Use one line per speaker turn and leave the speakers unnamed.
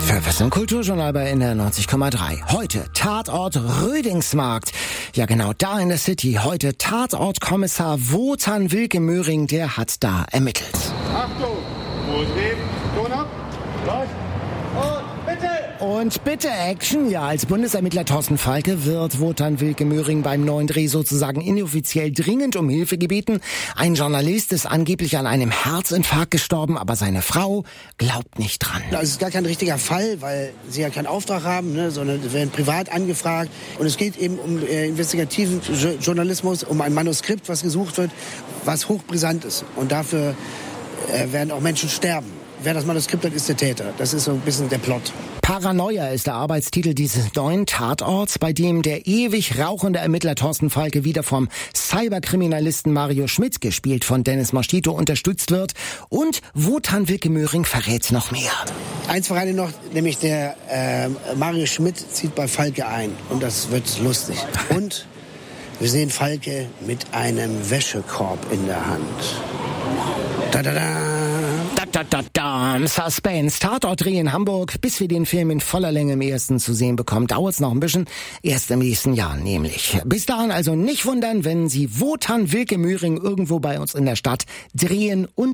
Für was im Kulturjournal bei NDR 90,3. Heute Tatort Rödingsmarkt. Ja genau, da in der City. Heute Tatortkommissar Wotan Wilke Möhring, der hat da ermittelt.
Achtung! Vorsicht! Ton ab! Los! Und bitte!
Und bitte Action. Ja, als Bundesermittler Thorsten Falke wird Wotan Wilke Möhring beim neuen Dreh sozusagen inoffiziell dringend um Hilfe gebeten. Ein Journalist ist angeblich an einem Herzinfarkt gestorben, aber seine Frau glaubt nicht dran.
Also es ist gar kein richtiger Fall, weil sie ja keinen Auftrag haben, sondern sie werden privat angefragt. Und es geht eben um investigativen Journalismus, um ein Manuskript, was gesucht wird, was hochbrisant ist. Und dafür werden auch Menschen sterben. Wer das Manuskript hat, ist der Täter. Das ist so ein bisschen der Plot.
Paranoia ist der Arbeitstitel dieses neuen Tatorts, bei dem der ewig rauchende Ermittler Thorsten Falke wieder vom Cyberkriminalisten Mario Schmidt, gespielt von Dennis Moschito, unterstützt wird. Und Wotan Wilke Möhring verrät noch mehr.
Eins verrate ich noch, nämlich der Mario Schmidt zieht bei Falke ein. Und das wird lustig. Und wir sehen Falke mit einem Wäschekorb in der Hand. Da-da-da!
Suspense. Tatortdreh in Hamburg. Bis wir den Film in voller Länge im ersten zu sehen bekommen, dauert's noch ein bisschen. Erst im nächsten Jahr nämlich. Bis dahin also nicht wundern, wenn Sie Wotan Wilke Möhring irgendwo bei uns in der Stadt drehen und